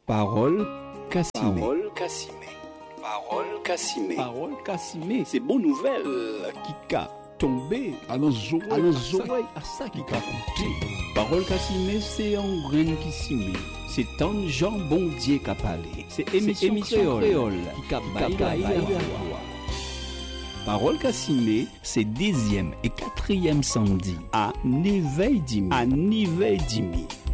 Parole Cassimé. Parole Cassimé. Parole Cassimé. Parole Cassimé. C'est bonne nouvelle qui a tombé à nos oreilles, à ça qui a coûté. Parole Cassimé, c'est un grain qui s'y met. C'est un Jean Bondier qui a parlé. C'est émission créole qui a baillé. Parole Cassimé, c'est 10e et 4e samedi à Niveil Dimi.